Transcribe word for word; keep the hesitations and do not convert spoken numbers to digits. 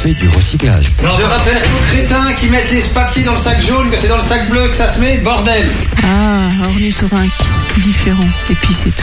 fait du recyclage. Je rappelle aux crétins qui mettent les papiers dans le sac jaune que c'est dans le sac bleu que ça se met, bordel. Ah, ornithorynque, différent. Et puis c'est tout.